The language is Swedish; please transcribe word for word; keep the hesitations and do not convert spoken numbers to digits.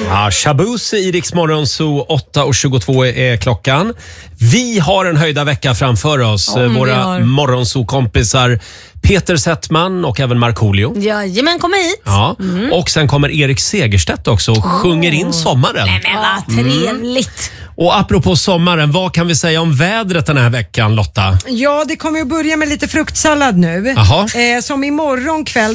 Ja, Shabuzi i Rix Morgon Zoo, åtta och tjugotvå är klockan. Vi har en höjda vecka framför oss. Om Våra morgonzoo-kompisar Peter Settman och även Markoolio. Jajamän, kom hit. Ja. Mm. Och sen kommer Erik Segerstedt också och oh. sjunger in sommaren. Nej, men vad trevligt. Mm. Och apropå sommaren, vad kan vi säga om vädret den här veckan, Lotta? Ja, det kommer att börja med lite fruktsallad nu. Aha. Eh, som imorgon kväll